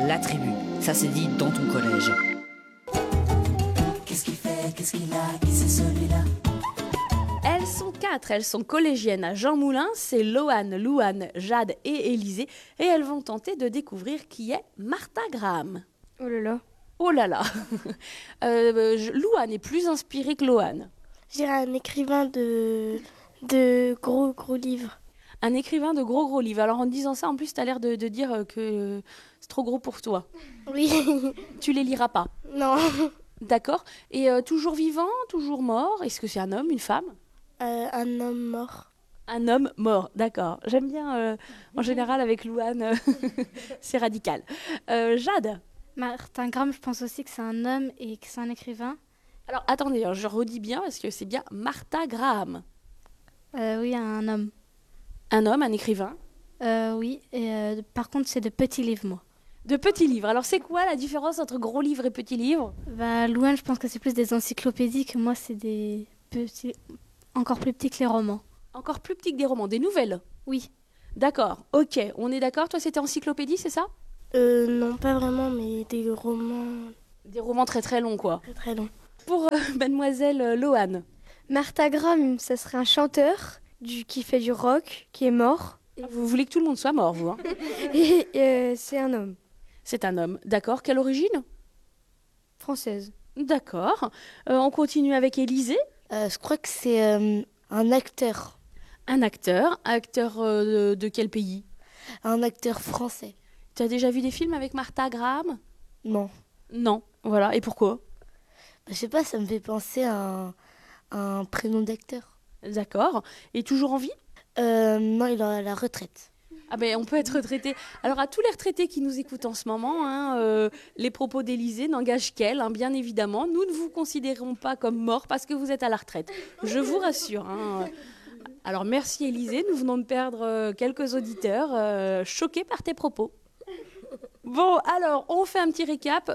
la tribu. Ça se dit dans ton collège. Qu'est-ce qu'il fait, qu'est-ce qu'il a, qui c'est celui-là? Elles sont 4, elles sont collégiennes à Jean Moulin, c'est Loane, Louane, Jade et Élisée, et elles vont tenter de découvrir qui est Martha Graham. Oh là là. Oh là là. Louane est plus inspirée que Loane. Je dirais un écrivain de gros livres. Un écrivain de gros livres. Alors en disant ça, en plus, tu as l'air de dire que c'est trop gros pour toi. Oui. Tu les liras pas. Non. D'accord. Et toujours vivant, toujours mort? Est-ce que c'est un homme, une femme? Un homme mort. Un homme mort, d'accord. J'aime bien, en général, avec Louane, c'est radical. Jade? Martin Graham, je pense aussi que c'est un homme et que c'est un écrivain. Alors attendez, je redis bien parce que c'est bien Martha Graham. Oui, un homme. Un homme, un écrivain? Oui, et par contre, c'est de petits livres, moi. De petits livres. Alors c'est quoi la différence entre gros livres et petits livres? Louane, je pense que c'est plus des encyclopédies, que moi, c'est des petits, encore plus petits que les romans. Encore plus petits que des romans, des nouvelles? Oui. D'accord, ok, on est d'accord. Toi, c'était encyclopédie, c'est ça? Non, pas vraiment, mais des romans. Des romans très très longs, quoi. Très très longs. Pour mademoiselle Loane. Martha Graham, ça serait un chanteur qui fait du rock, qui est mort. Vous voulez que tout le monde soit mort, vous, hein? Et c'est un homme. C'est un homme. D'accord, quelle origine? Française. D'accord. On continue avec Élisée. Je crois que c'est un acteur. Un acteur. Acteur de quel pays? Un acteur français. Tu as déjà vu des films avec Martha Graham? Non. Non. Voilà. Et pourquoi? Je sais pas, ça me fait penser à un prénom d'acteur. D'accord. Et toujours en vie? Non, il est à la retraite. Ah ben, on peut être retraité. Alors, à tous les retraités qui nous écoutent en ce moment, hein, les propos d'Élisée n'engagent qu'elle, hein, bien évidemment. Nous ne vous considérons pas comme mort parce que vous êtes à la retraite. Je vous rassure. Hein. Alors, merci Élisée. Nous venons de perdre quelques auditeurs choqués par tes propos. Bon, alors, on fait un petit récap.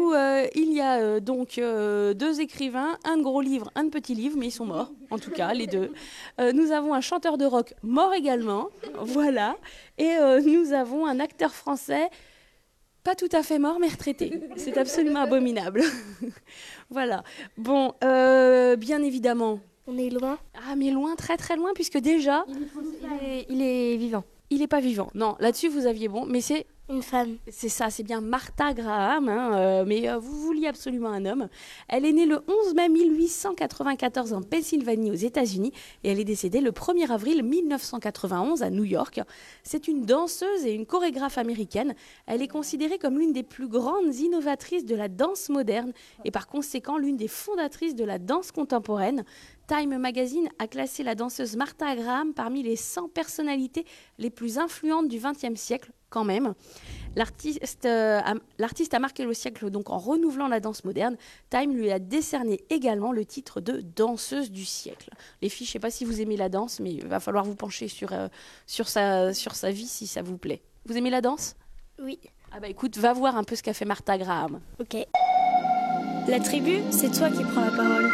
Il y a donc 2 écrivains, un de gros livre, un de petit livre, mais ils sont morts, en tout cas, les 2. Nous avons un chanteur de rock mort également, voilà. Et nous avons un acteur français, pas tout à fait mort, mais retraité. C'est absolument abominable. Voilà. Bon, bien évidemment. On est loin? Ah, mais loin, très très loin, puisque déjà... Il est vivant. Il n'est pas vivant. Non, là-dessus, vous aviez bon, mais c'est... Une femme. C'est ça, c'est bien Martha Graham, hein, mais vous vouliez absolument un homme. Elle est née le 11 mai 1894 en Pennsylvanie, aux États-Unis, et elle est décédée le 1er avril 1991 à New York. C'est une danseuse et une chorégraphe américaine. Elle est considérée comme l'une des plus grandes innovatrices de la danse moderne et par conséquent l'une des fondatrices de la danse contemporaine. Time Magazine a classé la danseuse Martha Graham parmi les 100 personnalités les plus influentes du XXe siècle, quand même. L'artiste a marqué le siècle donc en renouvelant la danse moderne. Time lui a décerné également le titre de danseuse du siècle. Les filles, je ne sais pas si vous aimez la danse, mais il va falloir vous pencher sur sa vie si ça vous plaît. Vous aimez la danse? Oui. Ah bah écoute, va voir un peu ce qu'a fait Martha Graham. Ok. La tribu, c'est toi qui prends la parole.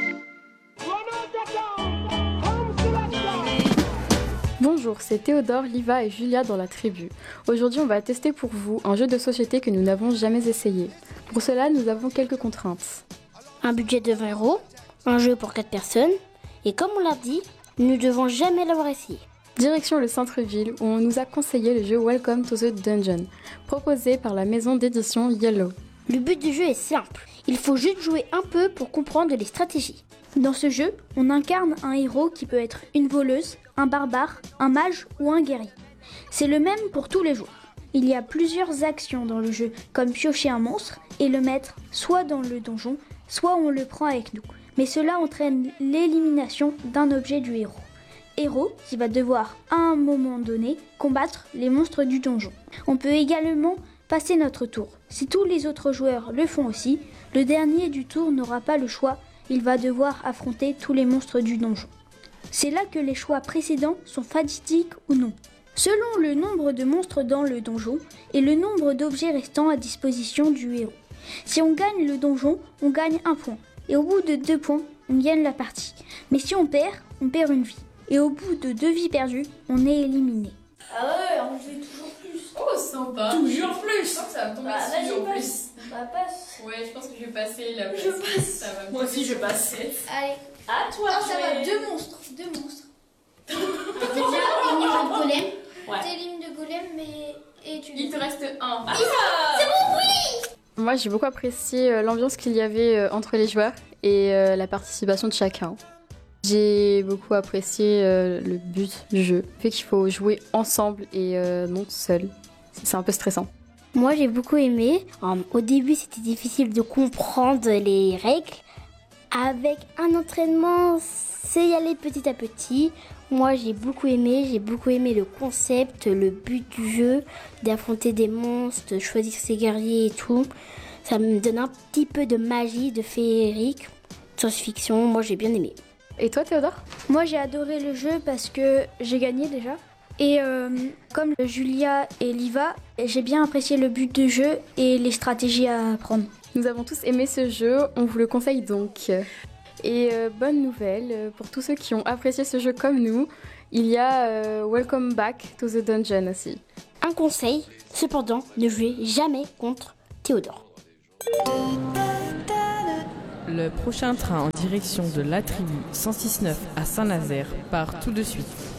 Bonjour, c'est Théodore, Liva et Julia dans la tribu. Aujourd'hui, on va tester pour vous un jeu de société que nous n'avons jamais essayé. Pour cela, nous avons quelques contraintes. Un budget de 20 €, un jeu pour 4 personnes, et comme on l'a dit, nous ne devons jamais l'avoir essayé. Direction le centre-ville où on nous a conseillé le jeu Welcome to the Dungeon, proposé par la maison d'édition Yellow. Le but du jeu est simple, il faut juste jouer un peu pour comprendre les stratégies. Dans ce jeu, on incarne un héros qui peut être une voleuse, un barbare, un mage ou un guerrier. C'est le même pour tous les joueurs. Il y a plusieurs actions dans le jeu, comme piocher un monstre et le mettre soit dans le donjon, soit on le prend avec nous. Mais cela entraîne l'élimination d'un objet du héros. Héros qui va devoir, à un moment donné, combattre les monstres du donjon. On peut également passer notre tour. Si tous les autres joueurs le font aussi, le dernier du tour n'aura pas le choix. Il va devoir affronter tous les monstres du donjon. C'est là que les choix précédents sont fatidiques ou non. Selon le nombre de monstres dans le donjon et le nombre d'objets restants à disposition du héros. Si on gagne le donjon, on gagne 1 point. Et au bout de 2 points, on gagne la partie. Mais si on perd une vie. Et au bout de 2 vies perdues, on est éliminé. Ah ouais, on fait toujours plus. Oh, sympa. Toujours plus. Je pense que ça va me tomber Vas-y, dessus en plus. passe. Bah, passe. Ouais, je pense que je vais passer là. Je passe. Ça va me Moi aussi, je passe. Allez. À toi, Ah, ça va, Joël. 2 monstres. 2 monstres. Déjà, une niveau de golem. Ouais. T'es ligne de golem, mais. Et tu Il te reste un. Moi, j'ai beaucoup apprécié l'ambiance qu'il y avait entre les joueurs et la participation de chacun. J'ai beaucoup apprécié le but du jeu, le fait qu'il faut jouer ensemble et non seul. C'est un peu stressant. Moi, j'ai beaucoup aimé. Au début, c'était difficile de comprendre les règles. Avec un entraînement, c'est y aller petit à petit. Moi, j'ai beaucoup aimé le concept, le but du jeu, d'affronter des monstres, de choisir ses guerriers et tout. Ça me donne un petit peu de magie, de féerique, science-fiction. Moi, j'ai bien aimé. Et toi, Théodore? Moi, j'ai adoré le jeu parce que j'ai gagné déjà. Et comme Julia et Liva, j'ai bien apprécié le but de jeu et les stratégies à prendre. Nous avons tous aimé ce jeu, on vous le conseille donc. Et bonne nouvelle, pour tous ceux qui ont apprécié ce jeu comme nous, il y a Welcome Back to the Dungeon aussi. Un conseil, cependant, ne jouez jamais contre Théodore. Le prochain train en direction de la tribu 106.9 à Saint-Nazaire part tout de suite.